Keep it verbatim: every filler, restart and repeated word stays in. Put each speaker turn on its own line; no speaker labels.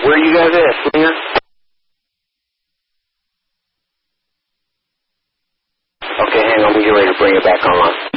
Where are you guys at, Slinger? Okay, hang on. We get ready to bring it back online.